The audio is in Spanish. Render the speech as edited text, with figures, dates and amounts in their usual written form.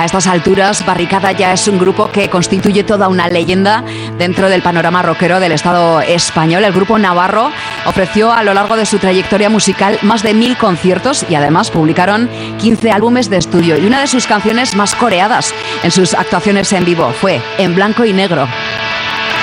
A estas alturas, Barricada ya es un grupo que constituye toda una leyenda dentro del panorama rockero del Estado español. El grupo navarro ofreció a lo largo de su trayectoria musical más de 1000 conciertos y además publicaron 15 álbumes de estudio. Y una de sus canciones más coreadas en sus actuaciones en vivo fue En Blanco y Negro.